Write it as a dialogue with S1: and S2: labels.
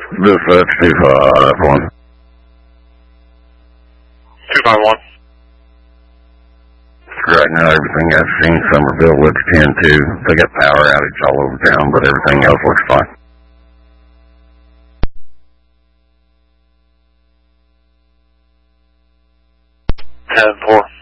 S1: Dispatch 251.
S2: 251.
S1: Right now, everything I've seen, Somerville looks 10-2. They got power outage all over town, but everything else looks fine.
S2: 10-4.